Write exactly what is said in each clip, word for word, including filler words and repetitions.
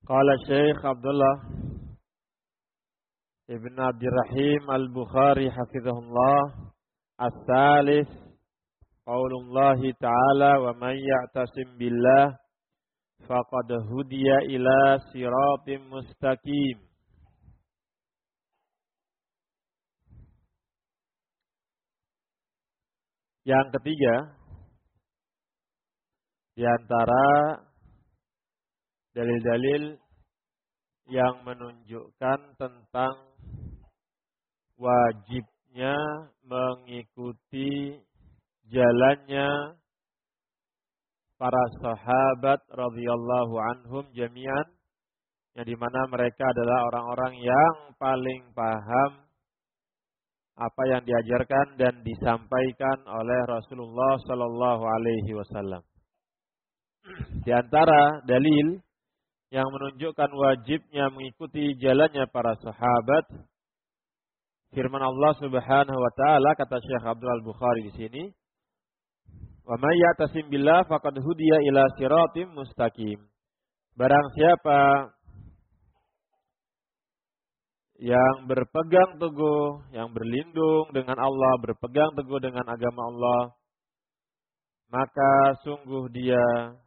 Qala Syekh Abdullah Ibn Abdirrahim Al-Bukhari hafizahullah As-salis qaulullahi ta'ala wa man ya'tasim billah faqad hudiya ila siratim mustaqim. Yang ketiga, di antara dalil-dalil yang menunjukkan tentang wajibnya mengikuti jalannya para sahabat radhiyallahu anhum jami'an, yang dimana mereka adalah orang-orang yang paling paham apa yang diajarkan dan disampaikan oleh Rasulullah sallallahu alaihi wasallam. Di antara dalil yang menunjukkan wajibnya mengikuti jalannya para sahabat, firman Allah Subhanahu wa taala, kata Syekh Abdul Al-Bukhari di sini, "Wa may ya'tasim billah faqad hudiya ila siratim mustaqim." Barang siapa yang berpegang teguh, yang berlindung dengan Allah, berpegang teguh dengan agama Allah, maka sungguh dia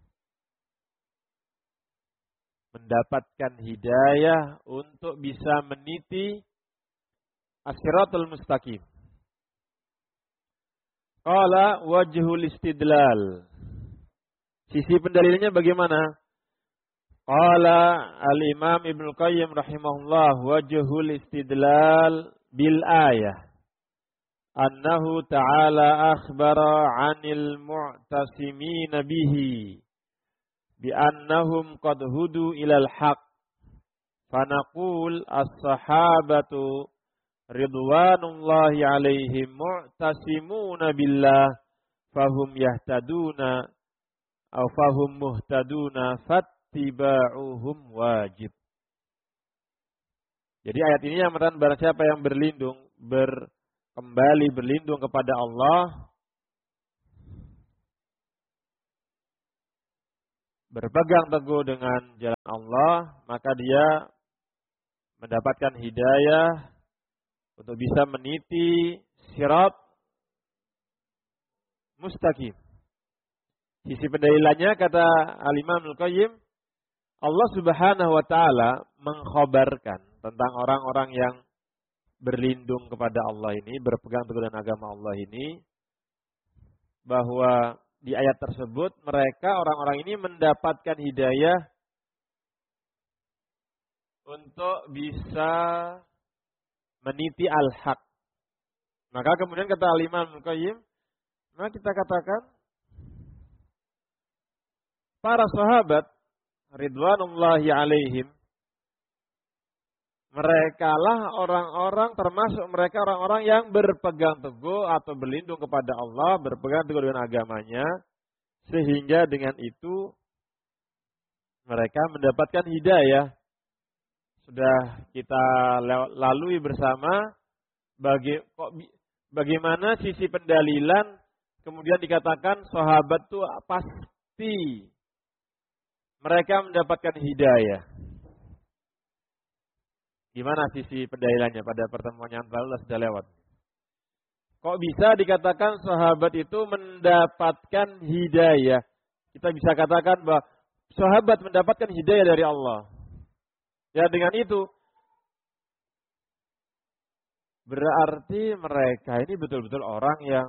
mendapatkan hidayah untuk bisa meniti as-siratul mustaqim. Qala wajhul istidlal. Sisi pendalilannya bagaimana? Qala al-Imam Ibnu Qayyim rahimahullah, wajhul istidlal bil ayah annahu ta'ala akhbara 'anil mu'tasimin bihi bi annahum qad hudu ilal haq. Fanaqul as-sahabatu ridwanullahi 'alaihim mu'tasimuna billah fahum yahtaduna aw fahum muhtaduna fattiba'uhum wajib. Jadi ayat ini yang menerangkan barang siapa yang berlindung, berkembali berlindung kepada Allah, berpegang teguh dengan jalan Allah, maka dia mendapatkan hidayah untuk bisa meniti sirat mustaqim. Sisi pendalilannya, kata Al-Imam Al-Qayyim, Allah Subhanahu wa taala mengkhabarkan tentang orang-orang yang berlindung kepada Allah ini, berpegang teguh dengan agama Allah ini, bahwa di ayat tersebut mereka orang-orang ini mendapatkan hidayah untuk bisa meniti al-haq. Maka kemudian kata Al-Imam Al-Qayyim, maka kita katakan para sahabat ridwanullahi alaihim, merekalah orang-orang, termasuk mereka orang-orang yang berpegang teguh atau berlindung kepada Allah, berpegang teguh dengan agamanya, sehingga dengan itu mereka mendapatkan hidayah. Sudah kita lalui bersama bagi, kok, bagaimana sisi pendalilan kemudian dikatakan sahabat itu pasti mereka mendapatkan hidayah. Gimana sisi pendalilannya pada pertemuan yang lalu sudah lewat? Kok bisa dikatakan sahabat itu mendapatkan hidayah? Kita bisa katakan bahwa sahabat mendapatkan hidayah dari Allah. Ya, dengan itu berarti mereka ini betul-betul orang yang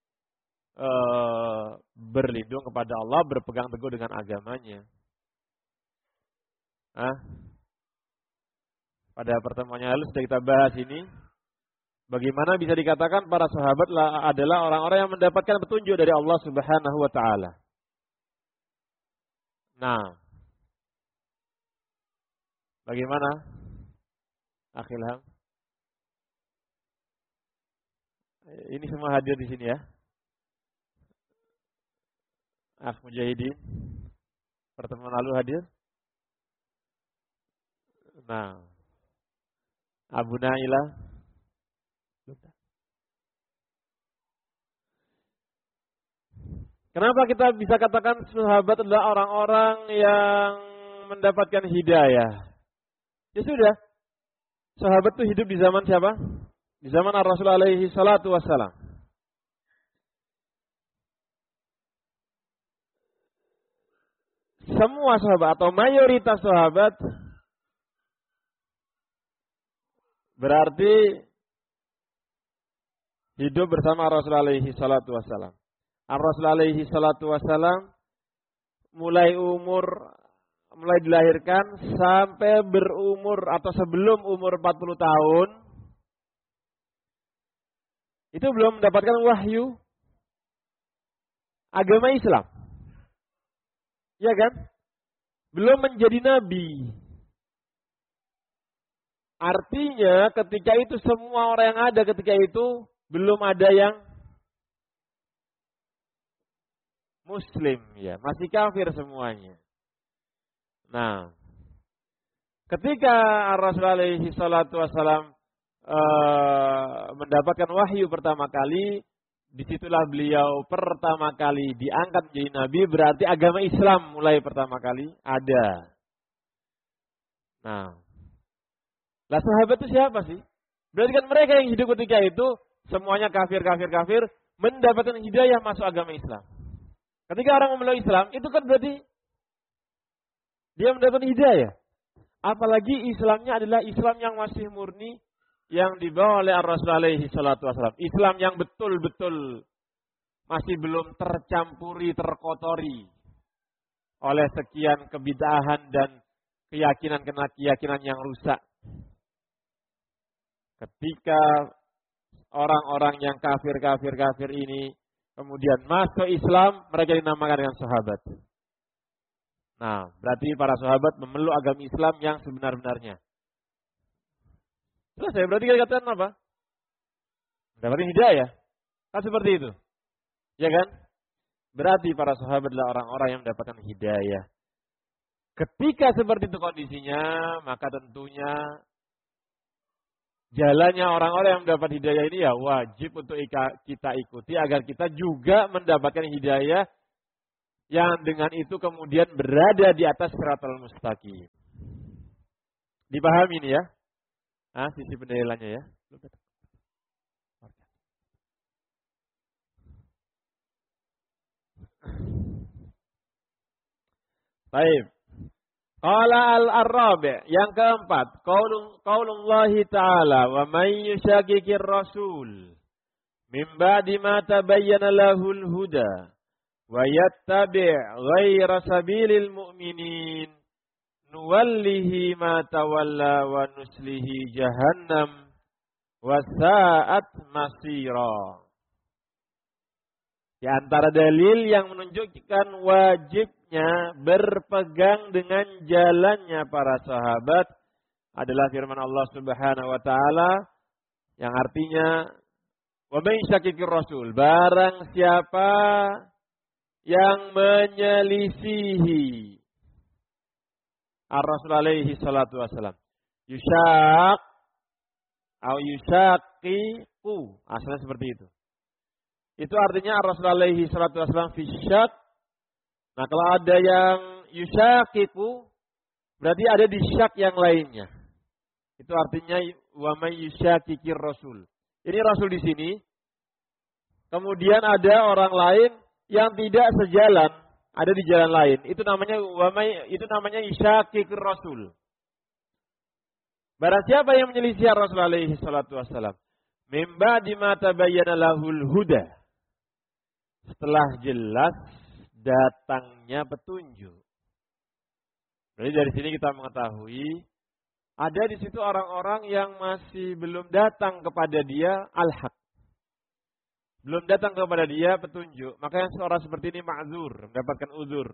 uh, berlindung kepada Allah, berpegang teguh dengan agamanya. Hah? Pada pertemuan yang lalu sudah kita bahas ini, bagaimana bisa dikatakan para sahabat adalah orang-orang yang mendapatkan petunjuk dari Allah Subhanahu wa taala. Nah, bagaimana? Akhilham. Ini semua hadir di sini ya. Akh Mujahidin, pertemuan lalu hadir. Nah, Abu Naila. Kenapa kita bisa katakan sahabat adalah orang-orang yang mendapatkan hidayah. Ya sudah. Sahabat itu hidup di zaman siapa? Di zaman Ar-Rasul alaihi salatu wassalam. Semua sahabat atau mayoritas sahabat berarti hidup bersama Rasul alaihi salatu wassalam. Ar-Rasul alaihi salatu wassalam mulai umur mulai dilahirkan sampai berumur atau sebelum umur empat puluh tahun itu belum mendapatkan wahyu agama Islam. Ya kan? Belum menjadi nabi. Artinya ketika itu semua orang yang ada ketika itu belum ada yang muslim, ya, masih kafir semuanya. Nah, ketika Rasul alaihi salatu wassalam e, mendapatkan wahyu pertama kali, disitulah beliau pertama kali diangkat menjadi nabi, berarti agama Islam mulai pertama kali ada. Nah, lah sahabat itu siapa sih? Berarti kan mereka yang hidup ketika itu semuanya kafir, kafir, kafir, mendapatkan hidayah masuk agama Islam. Ketika orang memeluk Islam, itu kan berarti dia mendapatkan hidayah. Apalagi Islamnya adalah Islam yang masih murni, yang dibawa oleh Ar-Rasul alaihi salatu wassalam. Islam yang betul-betul masih belum tercampuri, terkotori oleh sekian kebid'ahan dan keyakinan-keyakinan yang rusak. Ketika orang-orang yang kafir-kafir-kafir ini kemudian masuk Islam, mereka dinamakan dengan sahabat. Nah, berarti para sahabat memeluk agama Islam yang sebenar-benarnya. Selesai, berarti kita katakan apa? Mendapatkan hidayah. Kan seperti itu. Ya kan? Berarti para sahabat adalah orang-orang yang mendapatkan hidayah. Ketika seperti itu kondisinya, maka tentunya jalannya orang-orang yang mendapat hidayah ini ya wajib untuk kita ikuti agar kita juga mendapatkan hidayah yang dengan itu kemudian berada di atas siratal mustaqim. Dipahami ini ya? Ah, sisi pendalilannya ya. Baik. Qala al-arabi, yang keempat, qaulun qaulullahi ta'ala wa may yushaqiqir rasul min ba'di ma tabayyana lahul huda wa yattabi' ghayra sabilil mu'minin nuwallihi ma tawalla wa nuslihi jahannam wa sa'at masira. Di antara dalil yang menunjukkan wajibnya berpegang dengan jalannya para sahabat adalah firman Allah Subhanahu wa taala yang artinya wa may syaqiqir rasul, barang siapa yang menyelisihi Ar-Rasul alaihi salatu wassalam. Yusyaq atau yusyaqiqu, asalnya seperti itu. Itu artinya Ar-Rasul alaihi salatu wassalam fi syak. Nah, kalau ada yang yusyaqiqu, berarti ada di syak yang lainnya. Itu artinya wa may yusyaqiqir rasul. Ini rasul di sini. Kemudian ada orang lain yang tidak sejalan, ada di jalan lain. Itu namanya wa may, itu namanya yusyaqiqir rasul. Barang siapa yang menyelisih Ar-Rasul alaihi salatu wassalam, mim ba'di ma tabayyana lahul huda, setelah jelas datangnya petunjuk. Jadi dari sini kita mengetahui ada di situ orang-orang yang masih belum datang kepada dia al-haq. Belum datang kepada dia petunjuk. Makanya seorang seperti ini ma'zur, mendapatkan uzur.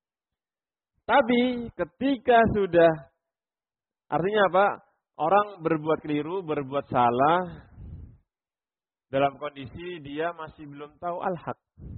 Tapi ketika sudah, artinya apa? Orang berbuat keliru, berbuat salah, dalam kondisi dia masih belum tahu al-haq.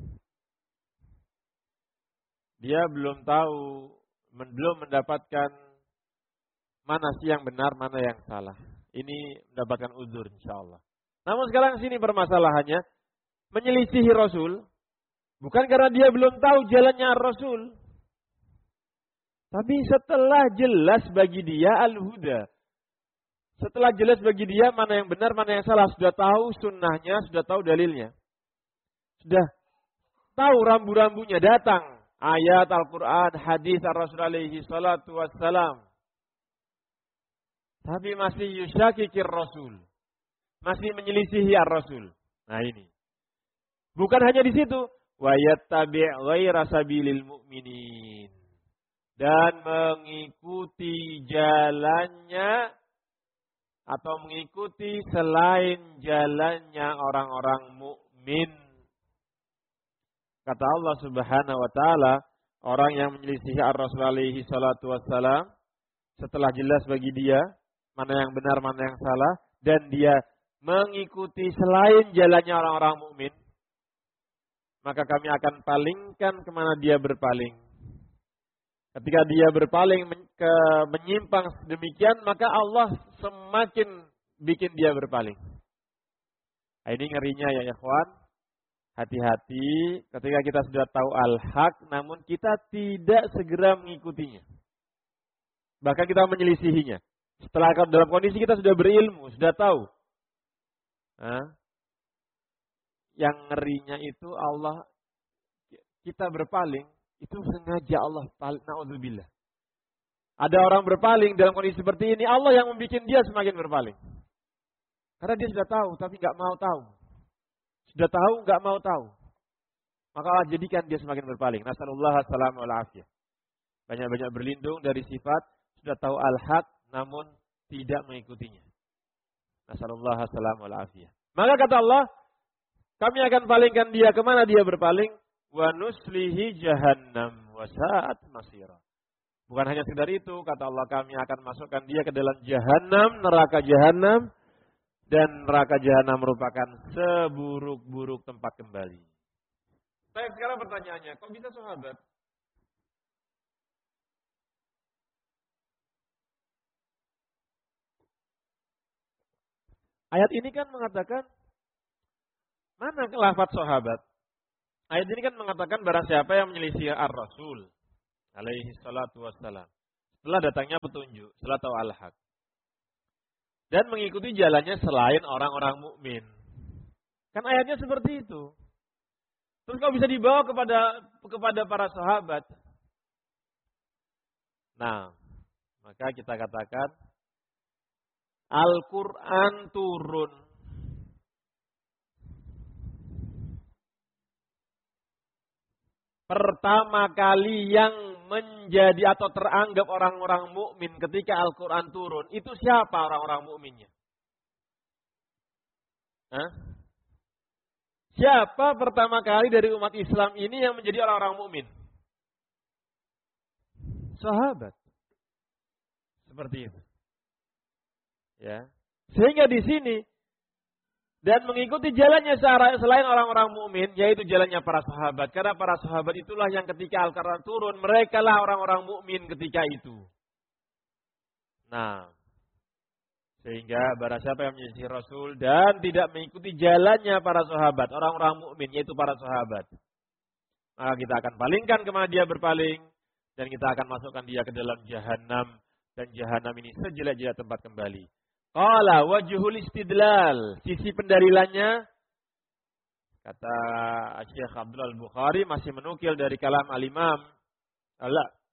Dia belum tahu, belum mendapatkan mana sih yang benar, mana yang salah. Ini mendapatkan uzur insyaallah. Namun sekarang sini permasalahannya, menyelisihi Rasul bukan karena dia belum tahu jalannya Rasul, Tapi setelah jelas bagi dia al-huda. Setelah jelas bagi dia mana yang benar, mana yang salah. Sudah tahu sunnahnya, sudah tahu dalilnya. Sudah tahu rambu-rambunya, datang. Ayat Al-Quran, hadis Ar-Rasul alaihi salatu wassalam. Tapi masih yusyakikir Rasul. Masih menyelisihi Ar-Rasul. Nah ini. Bukan hanya di situ. Wa yattabi' ghaira sabilil mu'minin. Dan mengikuti jalannya atau mengikuti selain jalannya orang-orang mukmin. Kata Allah Subhanahu wa taala, orang yang menyelisihi Ar-Rasul alaihi salatu wassalam setelah jelas bagi dia mana yang benar, mana yang salah, dan dia mengikuti selain jalannya orang-orang mukmin, maka kami akan palingkan kemana dia berpaling. Ketika dia berpaling ke menyimpang demikian, maka Allah semakin bikin dia berpaling. Nah, ini ngerinya ya ikhwan. Hati-hati ketika kita sudah tahu al-haq, namun kita tidak segera mengikutinya. Bahkan kita menyelisihinya. Setelah dalam kondisi kita sudah berilmu, sudah tahu. Nah, yang ngerinya itu Allah, kita berpaling, itu sengaja Allah, na'udzubillah. Ada orang berpaling dalam kondisi seperti ini, Allah yang membuat dia semakin berpaling. Karena dia sudah tahu, tapi nggak mau tahu. Sudah tahu, nggak mau tahu. Maka Allah jadikan dia semakin berpaling. Nasallallahu alaihi wasallam. Banyak-banyak berlindung dari sifat, sudah tahu al-haq, namun tidak mengikutinya. Nasallallahu alaihi wasallam. Maka kata Allah, kami akan palingkan dia kemana dia berpaling. Wa nuslihi jahannam wa sa'at masira. Bukan hanya sekedar itu, kata Allah, kami akan masukkan dia ke dalam jahannam, neraka jahannam, dan neraka jahannam merupakan seburuk-buruk tempat kembali. Saya sekarang pertanyaannya, kok bisa sahabat? Ayat ini kan mengatakan, mana lafaz sahabat? Ayat ini kan mengatakan barang siapa yang menyelisih ar-Rasul alaihi salatu wassalam setelah datangnya petunjuk, setelah tahu al-haq, dan mengikuti jalannya selain orang-orang mukmin. Kan ayatnya seperti itu. Terus kau bisa dibawa kepada kepada para sahabat. Nah, maka kita katakan Al-Quran turun pertama kali yang menjadi atau teranggap orang-orang mukmin ketika Al-Quran turun, itu siapa orang-orang mukminnya? Hah? Siapa pertama kali dari umat Islam ini yang menjadi orang-orang mukmin? Sahabat. Seperti itu. Ya. Sehingga di sini dan mengikuti jalannya selain orang-orang mukmin, yaitu jalannya para sahabat. Karena para sahabat itulah yang ketika Al-Quran turun, mereka lah orang-orang mukmin ketika itu. Nah, sehingga barang siapa yang menyelisih Rasul dan tidak mengikuti jalannya para sahabat, orang-orang mukmin, yaitu para sahabat, maka kita akan palingkan kemana dia berpaling, dan kita akan masukkan dia ke dalam jahanam, dan jahanam ini sejelek-jelek tempat kembali. Qala wajhul istidlal, sisi pendalilannya, kata Syekh Abdul Al-Bukhari masih menukil dari kalam al-Imam Allah